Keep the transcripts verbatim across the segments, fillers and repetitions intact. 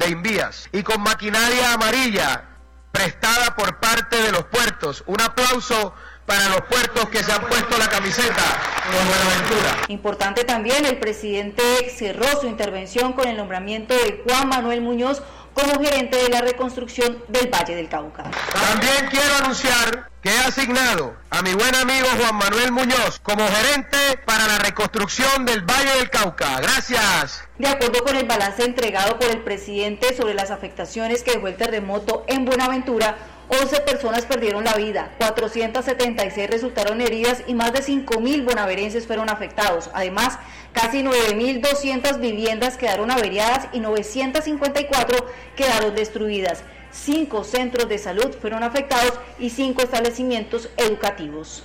de Invías y con maquinaria amarilla prestada por parte de los puertos. Un aplauso para los puertos que se han puesto la camiseta con Buenaventura. Importante también, el presidente cerró su intervención con el nombramiento de Juan Manuel Muñoz como gerente de la reconstrucción del Valle del Cauca. También quiero anunciar que he asignado a mi buen amigo Juan Manuel Muñoz como gerente para la reconstrucción del Valle del Cauca. Gracias. De acuerdo con el balance entregado por el presidente sobre las afectaciones que dejó el terremoto en Buenaventura, once personas perdieron la vida, cuatrocientas setenta y seis resultaron heridas y más de cinco mil bonaverenses fueron afectados. Además, casi nueve mil doscientas viviendas quedaron averiadas y novecientas cincuenta y cuatro quedaron destruidas. Cinco centros de salud fueron afectados y cinco establecimientos educativos.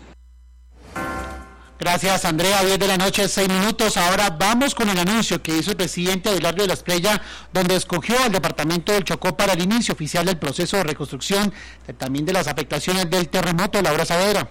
Gracias, Andrea. diez de la noche, seis minutos. Ahora vamos con el anuncio que hizo el presidente Abelardo de la Espriella, donde escogió al departamento del Chocó para el inicio oficial del proceso de reconstrucción, también de las afectaciones del terremoto. Laura Saavedra.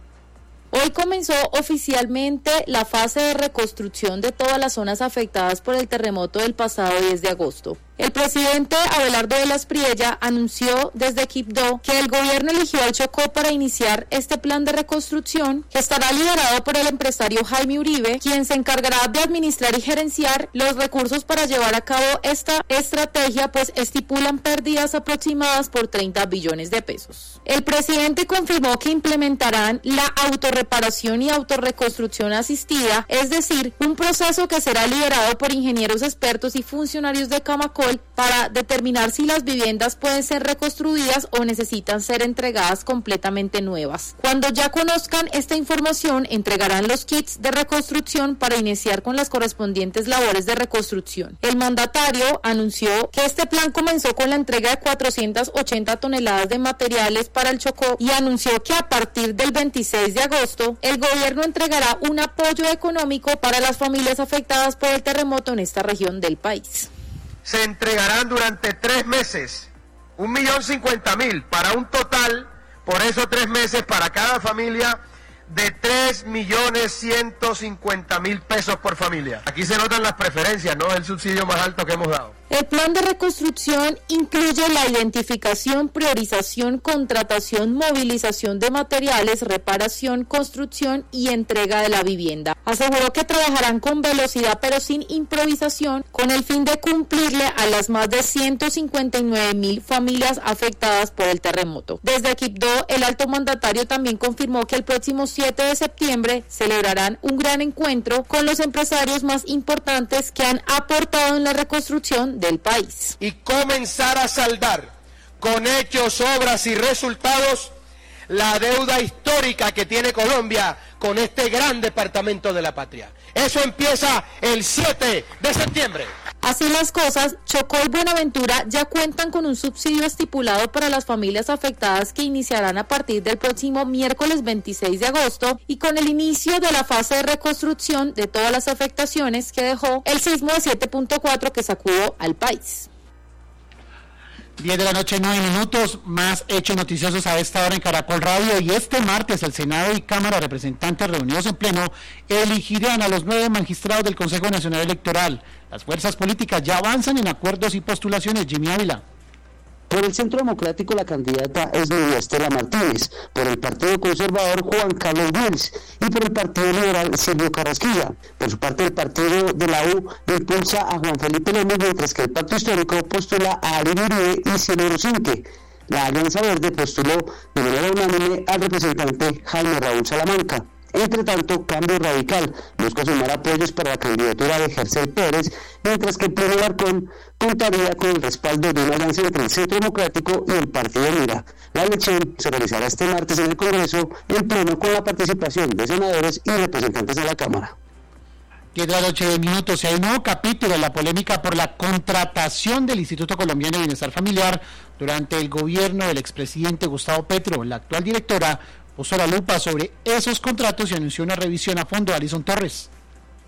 Hoy comenzó oficialmente la fase de reconstrucción de todas las zonas afectadas por el terremoto del pasado diez de agosto. El presidente Abelardo de la Espriella anunció desde Quibdó que el gobierno eligió al Chocó para iniciar este plan de reconstrucción, que estará liderado por el empresario Jaime Uribe, quien se encargará de administrar y gerenciar los recursos para llevar a cabo esta estrategia, pues estipulan pérdidas aproximadas por treinta billones de pesos. El presidente confirmó que implementarán la autorreparación y autorreconstrucción asistida, es decir, un proceso que será liderado por ingenieros expertos y funcionarios de Camacol para determinar si las viviendas pueden ser reconstruidas o necesitan ser entregadas completamente nuevas. Cuando ya conozcan esta información, entregarán los kits de reconstrucción para iniciar con las correspondientes labores de reconstrucción. El mandatario anunció que este plan comenzó con la entrega de cuatrocientas ochenta toneladas de materiales para el Chocó y anunció que a partir del veintiséis de agosto el gobierno entregará un apoyo económico para las familias afectadas por el terremoto en esta región del país. Se entregarán durante tres meses un millón cincuenta mil para un total, por esos tres meses, para cada familia, de tres millones ciento cincuenta mil pesos por familia. Aquí se notan las preferencias, ¿no? El subsidio más alto que hemos dado. El plan de reconstrucción incluye la identificación, priorización, contratación, movilización de materiales, reparación, construcción y entrega de la vivienda. Aseguró que trabajarán con velocidad pero sin improvisación, con el fin de cumplirle a las más de ciento cincuenta y nueve mil familias afectadas por el terremoto. Desde Quibdó, el alto mandatario también confirmó que el próximo siete de septiembre celebrarán un gran encuentro con los empresarios más importantes que han aportado en la reconstrucción del país. Y comenzar a saldar con hechos, obras y resultados la deuda histórica que tiene Colombia con este gran departamento de la patria. Eso empieza el siete de septiembre. Así las cosas, Chocó y Buenaventura ya cuentan con un subsidio estipulado para las familias afectadas que iniciarán a partir del próximo miércoles veintiséis de agosto y con el inicio de la fase de reconstrucción de todas las afectaciones que dejó el sismo de siete punto cuatro que sacudió al país. diez de la noche, nueve minutos, más hechos noticiosos a esta hora en Caracol Radio. Y este martes el Senado y Cámara de Representantes reunidos en pleno elegirán a los nueve magistrados del Consejo Nacional Electoral. Las fuerzas políticas ya avanzan en acuerdos y postulaciones. Jimmy Ávila. Por el Centro Democrático la candidata es Lidia Estela Martínez, por el Partido Conservador Juan Carlos Wills y por el Partido Liberal Silvio Carrasquilla. Por su parte el Partido de la U impulsa a Juan Felipe López, mientras que el Pacto Histórico postula a Ari Uribe y Cielo Cinque. La Alianza Verde postuló de manera unánime al representante Jaime Raúl Salamanca. Entre tanto, Cambio Radical busca sumar apoyos para la candidatura de Gercel Pérez, mientras que el Pleno Alarcón contaría con el respaldo de una alianza entre el Centro Democrático y el Partido Mira. La elección se realizará este martes en el Congreso, en pleno, con la participación de senadores y representantes de la Cámara. diez de la noche, de minutos. Y hay un nuevo capítulo en la polémica por la contratación del Instituto Colombiano de Bienestar Familiar durante el gobierno del expresidente Gustavo Petro. La actual directora puso la lupa sobre esos contratos y anunció una revisión a fondo. Alison Torres.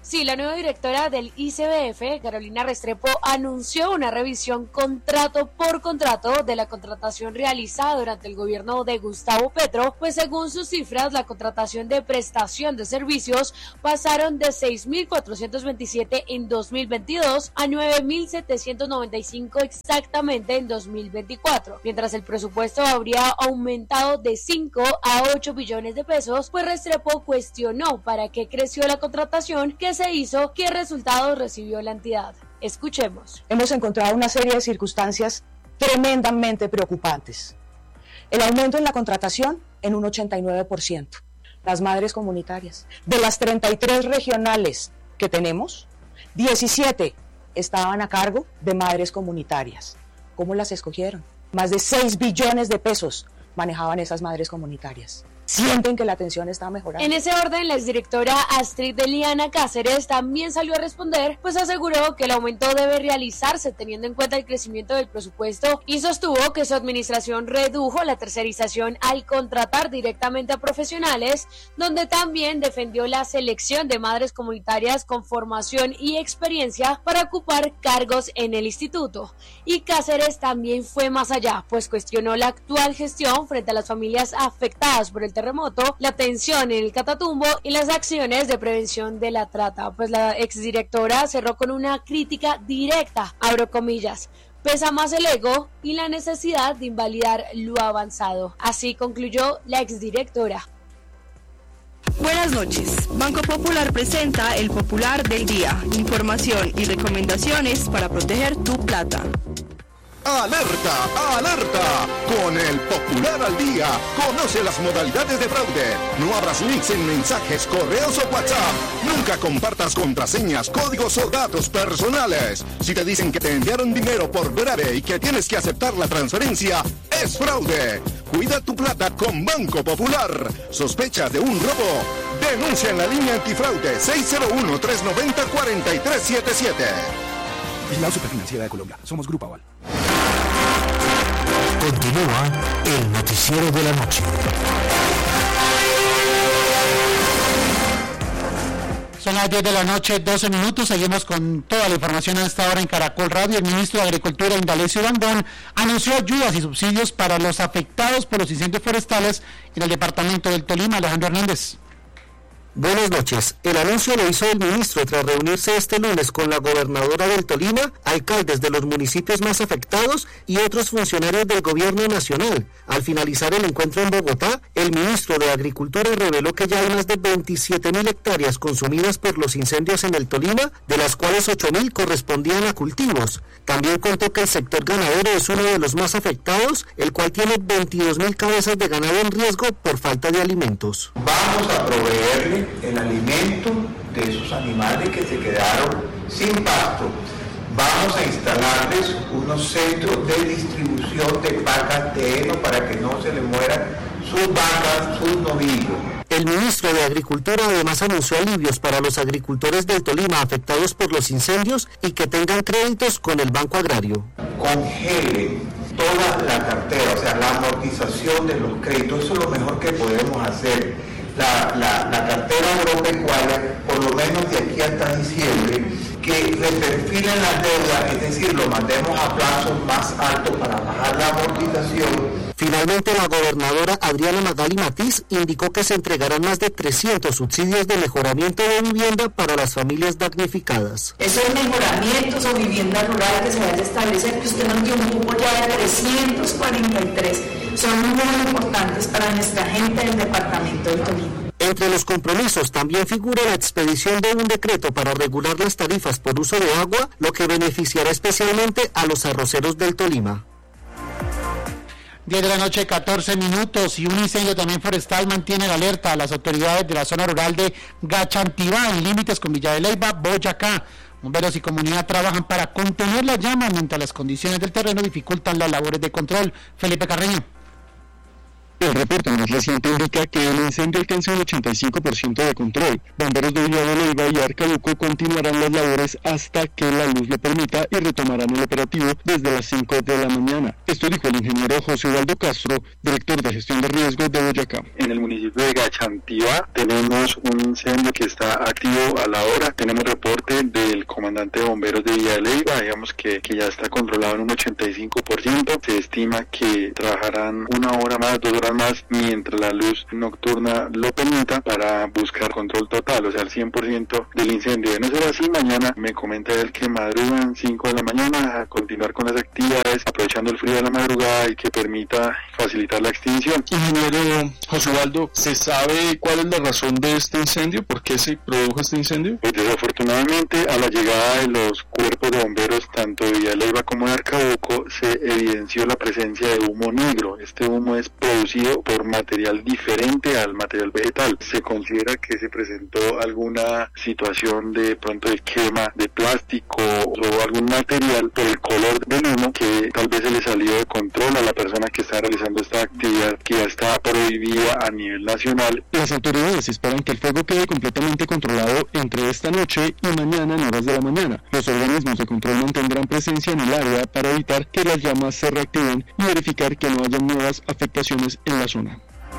Sí, la nueva directora del I C B F, Carolina Restrepo, anunció una revisión contrato por contrato de la contratación realizada durante el gobierno de Gustavo Petro, pues según sus cifras, la contratación de prestación de servicios pasaron de seis mil cuatrocientos veintisiete en dos mil veintidós a nueve mil setecientos noventa y cinco exactamente en dos mil veinticuatro, mientras el presupuesto habría aumentado de cinco a ocho billones de pesos, pues Restrepo cuestionó para qué creció la contratación que se hizo, qué resultados recibió la entidad. Escuchemos. Hemos encontrado una serie de circunstancias tremendamente preocupantes. El aumento en la contratación en un ochenta y nueve por ciento. Las madres comunitarias. De las treinta y tres regionales que tenemos, diecisiete estaban a cargo de madres comunitarias. ¿Cómo las escogieron? Más de seis billones de pesos manejaban esas madres comunitarias. Sienten que la atención está mejorando. En ese orden, la exdirectora Astrid Eliana Cáceres también salió a responder, pues aseguró que el aumento debe realizarse teniendo en cuenta el crecimiento del presupuesto y sostuvo que su administración redujo la tercerización al contratar directamente a profesionales, donde también defendió la selección de madres comunitarias con formación y experiencia para ocupar cargos en el instituto. Y Cáceres también fue más allá, pues cuestionó la actual gestión frente a las familias afectadas por el terremoto, la tensión en el Catatumbo y las acciones de prevención de la trata. Pues la exdirectora cerró con una crítica directa, abro comillas, pesa más el ego y la necesidad de invalidar lo avanzado. Así concluyó la exdirectora. Buenas noches. Banco Popular presenta el Popular del Día. Información y recomendaciones para proteger tu plata. ¡Alerta! ¡Alerta! Con el Popular al Día, conoce las modalidades de fraude. No abras links en mensajes, correos o WhatsApp. Nunca compartas contraseñas, códigos o datos personales. Si te dicen que te enviaron dinero por breve y que tienes que aceptar la transferencia, es fraude. Cuida tu plata con Banco Popular. ¿Sospechas de un robo? Denuncia en la línea antifraude seis cero uno, tres nueve cero, cuatro tres siete siete. La Superfinanciera de Colombia. Somos Grupo Aval. Continúa el noticiero de la noche. Son las diez de la noche, doce minutos. Seguimos con toda la información a esta hora en Caracol Radio. El ministro de Agricultura, Indalecio Dangond, anunció ayudas y subsidios para los afectados por los incendios forestales en el departamento del Tolima. Alejandro Hernández. Buenas noches. El anuncio lo hizo el ministro tras reunirse este lunes con la gobernadora del Tolima, alcaldes de los municipios más afectados y otros funcionarios del gobierno nacional. Al finalizar el encuentro en Bogotá, el ministro de Agricultura reveló que ya hay más de veintisiete mil hectáreas consumidas por los incendios en el Tolima, de las cuales ocho mil correspondían a cultivos. También contó que el sector ganadero es uno de los más afectados, el cual tiene veintidós mil cabezas de ganado en riesgo por falta de alimentos. Vamos a proveerle el alimento de esos animales que se quedaron sin pasto. Vamos a instalarles unos centros de distribución de vacas de heno para que no se les mueran sus vacas, sus novillos. El ministro de Agricultura además anunció alivios para los agricultores del Tolima afectados por los incendios y que tengan créditos con el Banco Agrario. Congelen toda la cartera, o sea, la amortización de los créditos, eso es lo mejor que podemos hacer. La, la, la cartera agropecuaria, por lo menos de aquí hasta diciembre, que reperfilen las deudas, es decir, lo mandemos a plazos más altos para bajar la amortización. Finalmente, la gobernadora Adriana Magali Matiz indicó que se entregarán más de trescientos subsidios de mejoramiento de vivienda para las familias damnificadas. Esos mejoramientos o vivienda rural que se vaya a establecer, que usted nos dio un cupo ya de trescientos cuarenta y tres, son muy importantes para nuestra gente del departamento del Tolima. Entre los compromisos también figura la expedición de un decreto para regular las tarifas por uso de agua, lo que beneficiará especialmente a los arroceros del Tolima. diez de la noche, catorce minutos, y un incendio también forestal mantiene la alerta a las autoridades de la zona rural de Gachantibá, en límites con Villa de Leyva, Boyacá. Bomberos y comunidad trabajan para contener la llama mientras las condiciones del terreno dificultan las labores de control. Felipe Carreño. El reporte más reciente indica que el incendio alcanza un ochenta y cinco por ciento de control. Bomberos de Villa de Leyva y Arcabuco continuarán las labores hasta que la luz lo permita y retomarán el operativo desde las cinco de la mañana. Esto dijo el ingeniero José Ubaldo Castro, director de gestión de riesgos de Boyacá. En el municipio de Gachantiva tenemos un incendio que está activo a la hora. Tenemos reporte del comandante de bomberos de Villa de Leyva, digamos que, que ya está controlado en un ochenta y cinco por ciento. Se estima que trabajarán una hora más, dos horas más, mientras la luz nocturna lo permita, para buscar control total, o sea, el cien por ciento del incendio. De no ser así, mañana me comenta él que madrugan cinco de la mañana a continuar con las actividades, aprovechando el frío de la madrugada y que permita facilitar la extinción. Ingeniero José Ubaldo, ¿se sabe cuál es la razón de este incendio? ¿Por qué se produjo este incendio? Pues desafortunadamente, a la llegada de los cuerpos de bomberos, tanto de Villa de Leyva como de Arcabuco, se evidenció la presencia de humo negro. Este humo es producido por material diferente al material vegetal. Se considera que se presentó alguna situación de pronto de quema de plástico o algún material por el color del humo que tal vez se le salió de control a la persona que está realizando esta actividad, que ya está prohibida a nivel nacional. Las autoridades esperan que el fuego quede completamente controlado entre esta noche y mañana en horas de la mañana. Los organismos de control mantendrán presencia en el área para evitar que las llamas se reactiven y verificar que no haya nuevas afectaciones en la zona.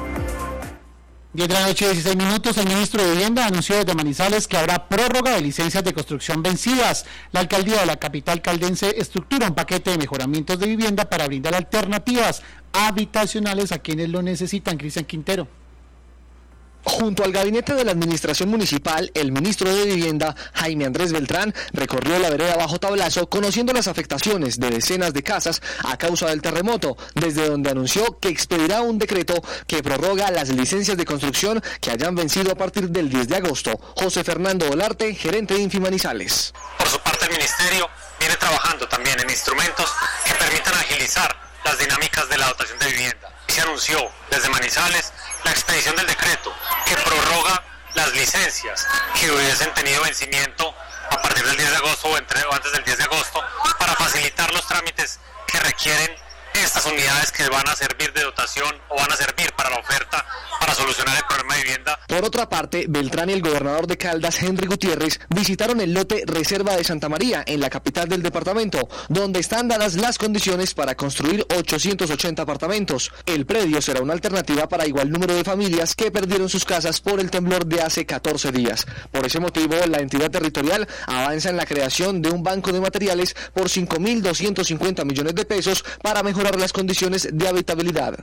diez de la noche, dieciséis minutos, el ministro de Vivienda anunció desde Manizales que habrá prórroga de licencias de construcción vencidas. La alcaldía de la capital caldense estructura un paquete de mejoramientos de vivienda para brindar alternativas habitacionales a quienes lo necesitan. Cristian Quintero. Junto al gabinete de la administración municipal, el ministro de Vivienda, Jaime Andrés Beltrán, recorrió la vereda Bajo Tablazo conociendo las afectaciones de decenas de casas a causa del terremoto, desde donde anunció que expedirá un decreto que prorroga las licencias de construcción que hayan vencido a partir del diez de agosto. José Fernando Olarte, gerente de Infimanizales. Por su parte, el ministerio viene trabajando también en instrumentos que permitan agilizar las dinámicas de la dotación de vivienda. Se anunció desde Manizales la expedición del decreto que prorroga las licencias que hubiesen tenido vencimiento a partir del diez de agosto o, entre, o antes del diez de agosto para facilitar los trámites que requieren estas unidades que van a servir de dotación o van a servir para la oferta para solucionar el problema de vivienda. Por otra parte, Beltrán y el gobernador de Caldas, Henry Gutiérrez, visitaron el lote Reserva de Santa María, en la capital del departamento, donde están dadas las condiciones para construir ochocientos ochenta apartamentos. El predio será una alternativa para igual número de familias que perdieron sus casas por el temblor de hace catorce días. Por ese motivo, la entidad territorial avanza en la creación de un banco de materiales por cinco mil doscientos cincuenta millones de pesos para mejorar las condiciones de habitabilidad.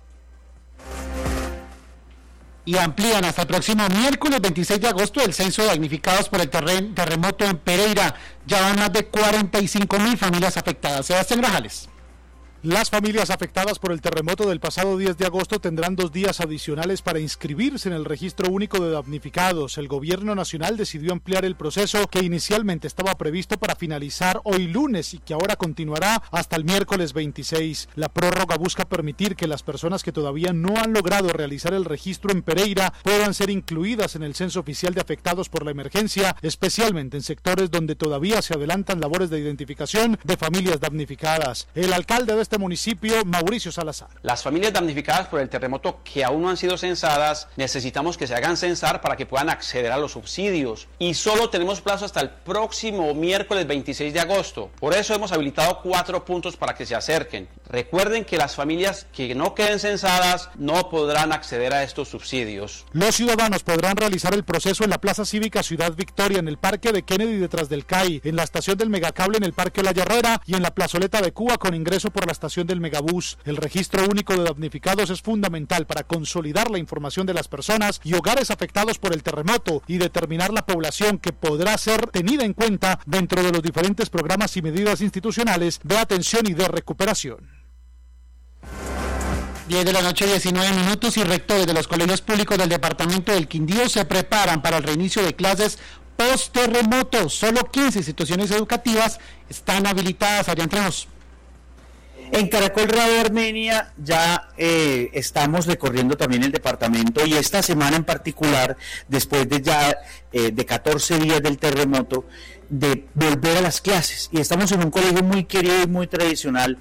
Y amplían hasta el próximo miércoles veintiséis de agosto el censo de damnificados por el terren- terremoto en Pereira. Ya van más de cuarenta y cinco mil familias afectadas. Sebastián Grajales. Las familias afectadas por el terremoto del pasado diez de agosto tendrán dos días adicionales para inscribirse en el registro único de damnificados. El gobierno nacional decidió ampliar el proceso que inicialmente estaba previsto para finalizar hoy lunes y que ahora continuará hasta el miércoles veintiséis. La prórroga busca permitir que las personas que todavía no han logrado realizar el registro en Pereira puedan ser incluidas en el censo oficial de afectados por la emergencia, especialmente en sectores donde todavía se adelantan labores de identificación de familias damnificadas. El alcalde de este municipio, Mauricio Salazar. Las familias damnificadas por el terremoto que aún no han sido censadas, necesitamos que se hagan censar para que puedan acceder a los subsidios. Y solo tenemos plazo hasta el próximo miércoles veintiséis de agosto. Por eso hemos habilitado cuatro puntos para que se acerquen. Recuerden que las familias que no queden censadas no podrán acceder a estos subsidios. Los ciudadanos podrán realizar el proceso en la Plaza Cívica Ciudad Victoria, en el Parque de Kennedy detrás del C A I, en la estación del Megacable en el Parque La Herrera y en la Plazoleta de Cuba con ingreso por la estación del Megabús. El registro único de damnificados es fundamental para consolidar la información de las personas y hogares afectados por el terremoto y determinar la población que podrá ser tenida en cuenta dentro de los diferentes programas y medidas institucionales de atención y de recuperación. diez de la noche, diecinueve minutos, y rectores de los colegios públicos del departamento del Quindío se preparan para el reinicio de clases post-terremoto. Solo quince instituciones educativas están habilitadas. Adrián Trejos. En Caracol Radio Armenia ya eh, estamos recorriendo también el departamento y esta semana en particular, después de ya eh, de catorce días del terremoto, de volver a las clases. Y estamos en un colegio muy querido y muy tradicional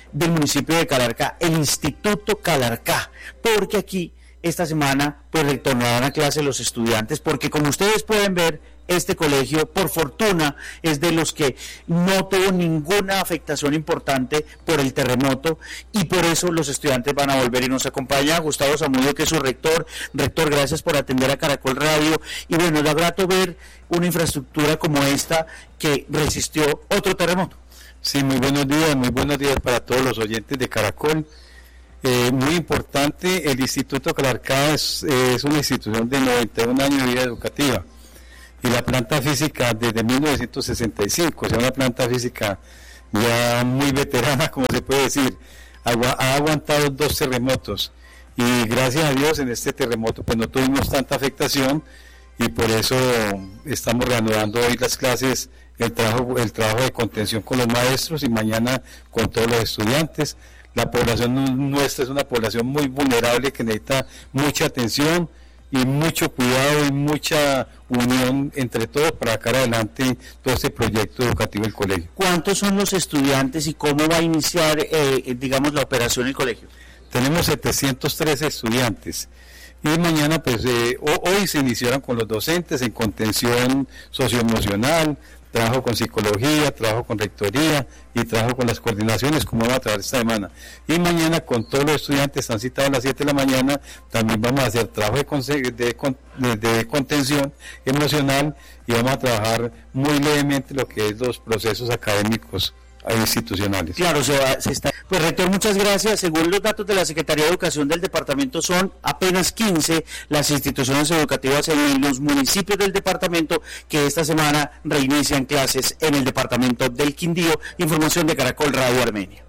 del municipio de Calarcá, el Instituto Calarcá, porque aquí esta semana pues retornarán a clase los estudiantes, porque como ustedes pueden ver, este colegio, por fortuna, es de los que no tuvo ninguna afectación importante por el terremoto y por eso los estudiantes van a volver. Y nos acompaña Gustavo Zamudio, que es su rector. Rector, gracias por atender a Caracol Radio. Y bueno, da grato ver una infraestructura como esta que resistió otro terremoto. Sí, muy buenos días, muy buenos días para todos los oyentes de Caracol. Eh, muy importante, el Instituto Calarcá es, es una institución de noventa y un años de vida educativa. Y la planta física desde mil novecientos sesenta y cinco, o sea, una planta física ya muy veterana, como se puede decir, agua, ha aguantado dos terremotos y gracias a Dios en este terremoto pues no tuvimos tanta afectación y por eso estamos reanudando hoy las clases, el trabajo, el trabajo de contención con los maestros y mañana con todos los estudiantes. La población nuestra es una población muy vulnerable que necesita mucha atención y mucho cuidado y mucha unión entre todos para sacar adelante todo este proyecto educativo del colegio. ¿Cuántos son los estudiantes y cómo va a iniciar, eh, digamos, la operación del colegio? Tenemos setecientos trece estudiantes y mañana, pues, eh, hoy se iniciaron con los docentes en contención socioemocional, trabajo con psicología, trabajo con rectoría y trabajo con las coordinaciones, como vamos a trabajar esta semana. Y mañana con todos los estudiantes, están citados a las siete de la mañana, también vamos a hacer trabajo de, de, de, de contención emocional y vamos a trabajar muy levemente lo que es los procesos académicos institucionales. Claro, se, va, se está. Pues rector, muchas gracias. Según los datos de la Secretaría de Educación del departamento, son apenas quince las instituciones educativas en los municipios del departamento que esta semana reinician clases en el departamento del Quindío. Información de Caracol Radio Armenia.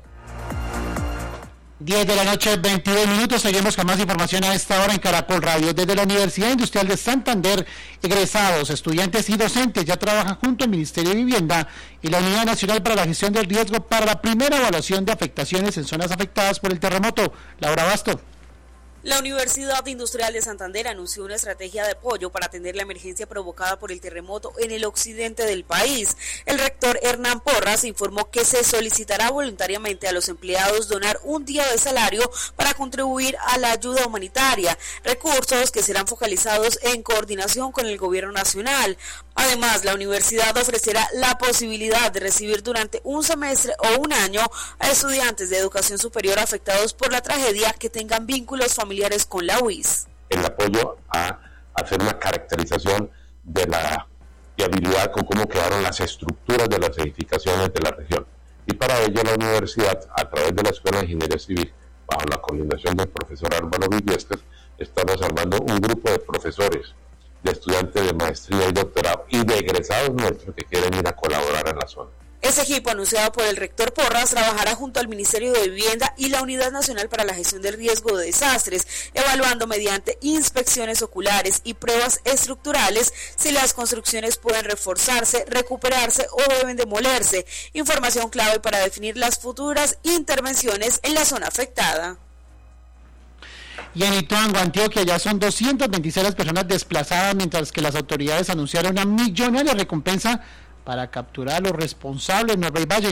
diez de la noche, veintidós minutos, seguimos con más información a esta hora en Caracol Radio. Desde la Universidad Industrial de Santander, egresados, estudiantes y docentes ya trabajan junto al Ministerio de Vivienda y la Unidad Nacional para la Gestión del Riesgo para la primera evaluación de afectaciones en zonas afectadas por el terremoto. Laura Basto. La Universidad Industrial de Santander anunció una estrategia de apoyo para atender la emergencia provocada por el terremoto en el occidente del país. El rector Hernán Porras informó que se solicitará voluntariamente a los empleados donar un día de salario para contribuir a la ayuda humanitaria, recursos que serán focalizados en coordinación con el gobierno nacional. Además, la universidad ofrecerá la posibilidad de recibir durante un semestre o un año a estudiantes de educación superior afectados por la tragedia que tengan vínculos familiares con la U I S. El apoyo a hacer una caracterización de la viabilidad con cómo quedaron las estructuras de las edificaciones de la región. Y para ello la universidad, a través de la Escuela de Ingeniería Civil, bajo la coordinación del profesor Álvaro Villescas, estamos armando un grupo de profesores, de estudiantes de maestría y doctorado y de egresados nuestros que quieren ir a colaborar en la zona. Ese equipo, anunciado por el rector Porras, trabajará junto al Ministerio de Vivienda y la Unidad Nacional para la Gestión del Riesgo de Desastres, evaluando mediante inspecciones oculares y pruebas estructurales si las construcciones pueden reforzarse, recuperarse o deben demolerse, información clave para definir las futuras intervenciones en la zona afectada. Y en Ituango, Antioquia, ya son doscientas veintiséis las personas desplazadas, mientras que las autoridades anunciaron una millonaria recompensa para capturar a los responsables en Nueva Valle.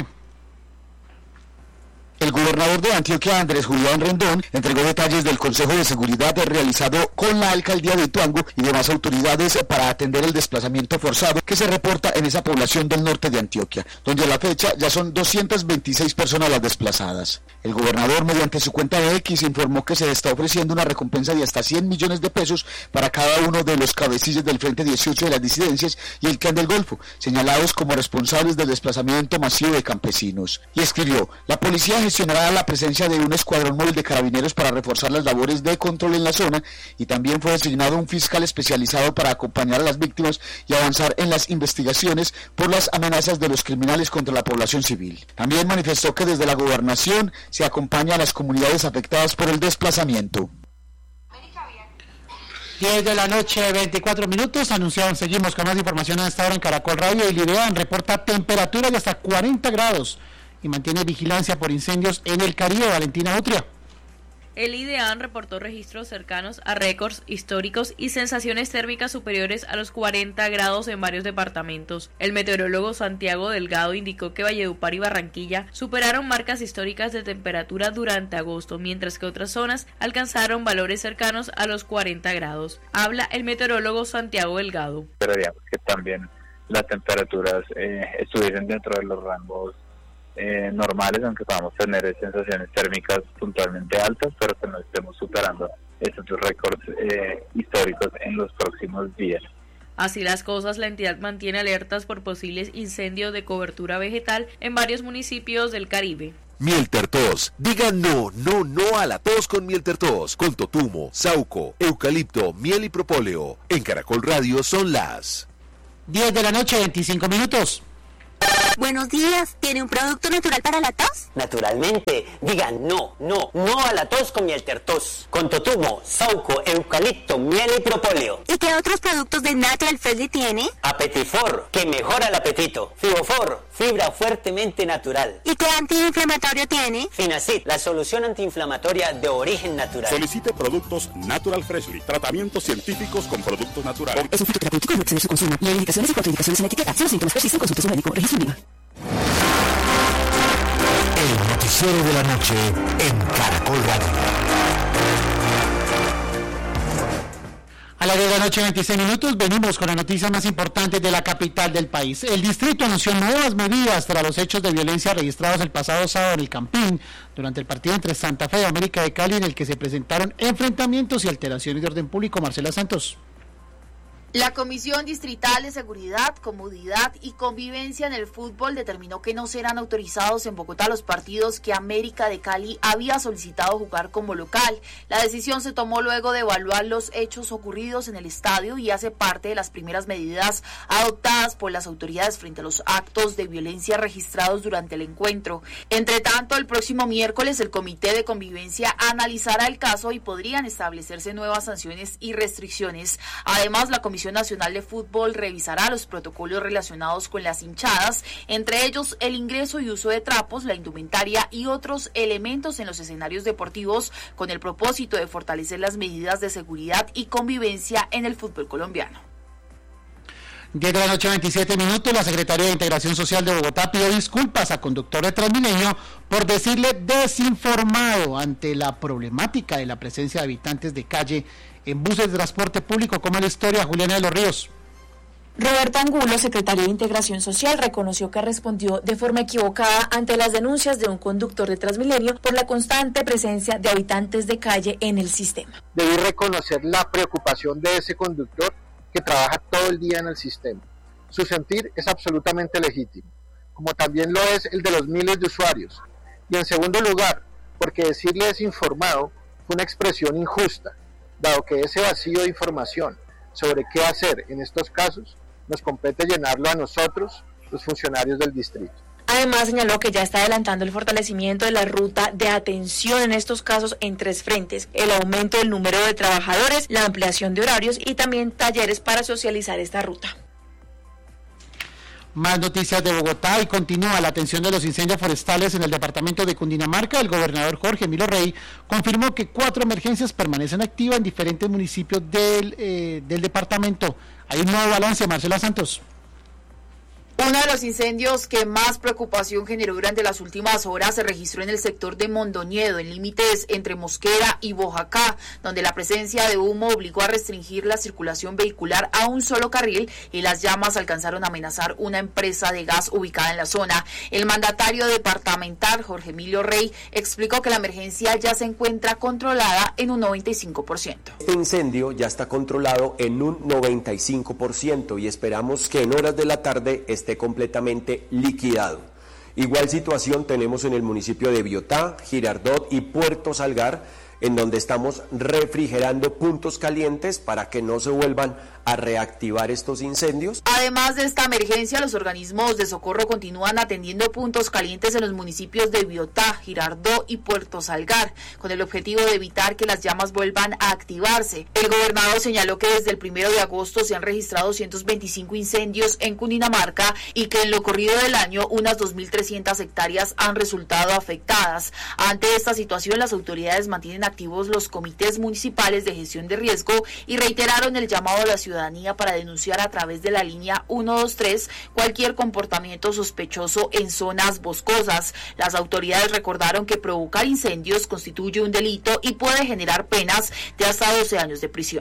El gobernador de Antioquia, Andrés Julián Rendón, entregó detalles del Consejo de Seguridad realizado con la alcaldía de Ituango y demás autoridades para atender el desplazamiento forzado que se reporta en esa población del norte de Antioquia, donde a la fecha ya son doscientas veintiséis personas las desplazadas. El gobernador, mediante su cuenta de X, informó que se está ofreciendo una recompensa de hasta cien millones de pesos para cada uno de los cabecillas del Frente dieciocho de las disidencias y el Clan del Golfo, señalados como responsables del desplazamiento masivo de campesinos. Y escribió: la policía gestionará la presencia de un escuadrón móvil de carabineros para reforzar las labores de control en la zona, y también fue designado un fiscal especializado para acompañar a las víctimas y avanzar en las investigaciones por las amenazas de los criminales contra la población civil. También manifestó que desde la gobernación se acompaña a las comunidades afectadas por el desplazamiento. diez de la noche, veinticuatro minutos, anunciaron, seguimos con más información a esta hora en Caracol Radio. Y Lidean reporta temperaturas de hasta cuarenta grados y mantiene vigilancia por incendios en el Caribe. Valentina Utria. El IDEAN reportó registros cercanos a récords históricos y sensaciones térmicas superiores a los cuarenta grados en varios departamentos. El meteorólogo Santiago Delgado indicó que Valledupar y Barranquilla superaron marcas históricas de temperatura durante agosto, mientras que otras zonas alcanzaron valores cercanos a los cuarenta grados. Habla el meteorólogo Santiago Delgado. Esperaríamos que también las temperaturas eh, estuviesen dentro de los rangos Eh, normales, aunque podamos tener sensaciones térmicas puntualmente altas, pero que no estemos superando esos récords eh, históricos en los próximos días. Así las cosas, la entidad mantiene alertas por posibles incendios de cobertura vegetal en varios municipios del Caribe. Miel Tertos. Diga no, no, no a la tos con Miel Tertos. Con totumo, sauco, eucalipto, miel y propóleo. En Caracol Radio son las diez de la noche, veinticinco minutos. Buenos días, ¿tiene un producto natural para la tos? Naturalmente, digan no, no, no a la tos con Miel Tertos, con totumo, sauco, eucalipto, miel y propóleo. ¿Y qué otros productos de Natural Freshly tiene? Apetifor, que mejora el apetito. Fibofor, fibra fuertemente natural. ¿Y qué antiinflamatorio tiene? Finacid, la solución antiinflamatoria de origen natural. Solicite productos Natural Freshly, tratamientos científicos con productos naturales. Es un fitoterapéutico y exceder su consumo. Y hay indicaciones y contraindicaciones en la etiqueta. Si los síntomas persisten, consulte a su médico. Registro INVIMA. El noticiero de la noche en Caracol Radio. A las diez de la noche, veintiséis minutos, venimos con las noticias más importantes de la capital del país. El distrito anunció nuevas medidas tras los hechos de violencia registrados el pasado sábado en el Campín, durante el partido entre Santa Fe y América de Cali, en el que se presentaron enfrentamientos y alteraciones de orden público. Marcela Santos. La Comisión Distrital de Seguridad, Comodidad y Convivencia en el Fútbol determinó que no serán autorizados en Bogotá los partidos que América de Cali había solicitado jugar como local. La decisión se tomó luego de evaluar los hechos ocurridos en el estadio y hace parte de las primeras medidas adoptadas por las autoridades frente a los actos de violencia registrados durante el encuentro. Entre tanto, el próximo miércoles el Comité de Convivencia analizará el caso y podrían establecerse nuevas sanciones y restricciones. Además, la Comisión Nacional de Fútbol revisará los protocolos relacionados con las hinchadas, entre ellos el ingreso y uso de trapos, la indumentaria y otros elementos en los escenarios deportivos, con el propósito de fortalecer las medidas de seguridad y convivencia en el fútbol colombiano. diez de la noche, veintisiete minutos, la Secretaría de Integración Social de Bogotá pidió disculpas a conductor de Transmilenio por decirle desinformado ante la problemática de la presencia de habitantes de calle en buses de transporte público. Como la historia, Juliana de los Ríos. Roberto Angulo, secretario de Integración Social, reconoció que respondió de forma equivocada ante las denuncias de un conductor de Transmilenio por la constante presencia de habitantes de calle en el sistema. Debí reconocer la preocupación de ese conductor que trabaja todo el día en el sistema. Su sentir es absolutamente legítimo, como también lo es el de los miles de usuarios. Y en segundo lugar, porque decirle desinformado fue una expresión injusta, dado que ese vacío de información sobre qué hacer en estos casos nos compete llenarlo a nosotros, los funcionarios del distrito. Además, señaló que ya está adelantando el fortalecimiento de la ruta de atención en estos casos en tres frentes: el aumento del número de trabajadores, la ampliación de horarios y también talleres para socializar esta ruta. Más noticias de Bogotá y continúa la atención de los incendios forestales en el departamento de Cundinamarca. El gobernador Jorge Emilio Rey confirmó que cuatro emergencias permanecen activas en diferentes municipios del, eh, del departamento. Hay un nuevo balance, Marcela Santos. Uno de los incendios que más preocupación generó durante las últimas horas se registró en el sector de Mondoñedo, en límites entre Mosquera y Boyacá, donde la presencia de humo obligó a restringir la circulación vehicular a un solo carril y las llamas alcanzaron a amenazar una empresa de gas ubicada en la zona. El mandatario departamental, Jorge Emilio Rey, explicó que la emergencia ya se encuentra controlada en un noventa y cinco por ciento. Este incendio ya está controlado en un noventa y cinco por ciento y esperamos que en horas de la tarde esté esté completamente liquidado. Igual situación tenemos en el municipio de Biotá, Girardot y Puerto Salgar, en donde estamos refrigerando puntos calientes para que no se vuelvan a reactivar estos incendios. Además de esta emergencia, los organismos de socorro continúan atendiendo puntos calientes en los municipios de Biotá, Girardot y Puerto Salgar, con el objetivo de evitar que las llamas vuelvan a activarse. El gobernador señaló que desde el primero de agosto se han registrado doscientos veinticinco incendios en Cundinamarca y que en lo corrido del año unas dos mil trescientas hectáreas han resultado afectadas. Ante esta situación, las autoridades mantienen activos los comités municipales de gestión de riesgo y reiteraron el llamado a la ciudadanía para denunciar a través de la línea ciento veintitrés cualquier comportamiento sospechoso en zonas boscosas. Las autoridades recordaron que provocar incendios constituye un delito y puede generar penas de hasta doce años de prisión.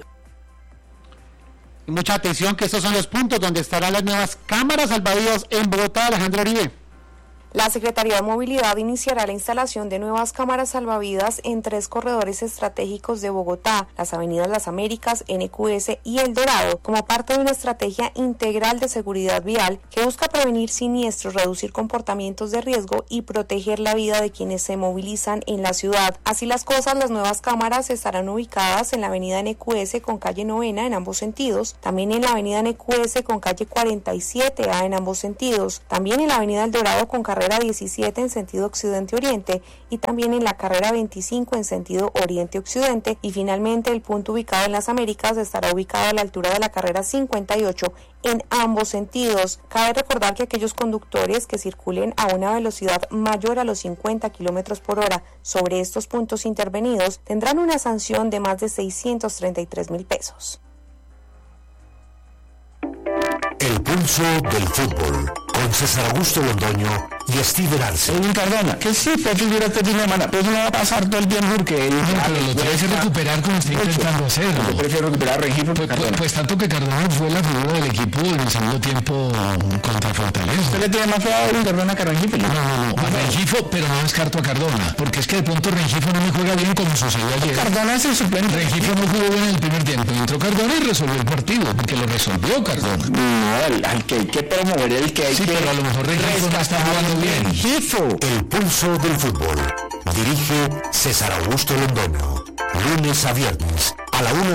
Y mucha atención, que estos son los puntos donde estarán las nuevas cámaras salvavidas en Bogotá. Alejandro Uribe. La Secretaría de Movilidad iniciará la instalación de nuevas cámaras salvavidas en tres corredores estratégicos de Bogotá, las avenidas Las Américas, N Q S y El Dorado, como parte de una estrategia integral de seguridad vial que busca prevenir siniestros, reducir comportamientos de riesgo y proteger la vida de quienes se movilizan en la ciudad. Así las cosas, las nuevas cámaras estarán ubicadas en la avenida N Q S con calle Novena en ambos sentidos, también en la avenida N Q S con calle cuarenta y siete A en ambos sentidos, también en la avenida El Dorado con carrera diecisiete en sentido occidente-oriente y también en la carrera veinticinco en sentido oriente-occidente, y finalmente el punto ubicado en Las Américas estará ubicado a la altura de la carrera cincuenta y ocho en ambos sentidos. Cabe recordar que aquellos conductores que circulen a una velocidad mayor a los cincuenta kilómetros por hora sobre estos puntos intervenidos tendrán una sanción de más de seiscientos treinta y tres mil pesos. El pulso del fútbol con César Augusto Londoño y Steven Arce. Edwin Cardona, que sí, pero que dura este fin de semana, pero eso no va a pasar todo el tiempo porque... No, pero lo tienes que recuperar como está intentando hacerlo. Yo prefiero recuperar a Rengifo que pues, Cardona. Pues tanto que Cardona fue la figura del equipo en el segundo tiempo contra Fortaleza. ¿Usted le tiene más fe a Edwin Cardona que a Rengifo? No, no, no, a Rengifo, pero no descarto a Cardona, porque es que de pronto Rengifo no me juega bien como sucedió ayer. Cardona es el suplente. Rengifo no jugó bien en el primer tiempo, entró Cardona y resolvió el partido, porque lo resolvió Cardona. No, al, al que hay que promover, el que hay sí, que... Sí, pero a lo mejor Rengifo no está jugando bien. Rengifo. El pulso del fútbol. Dirige César Augusto Londoño. Lunes a viernes a la una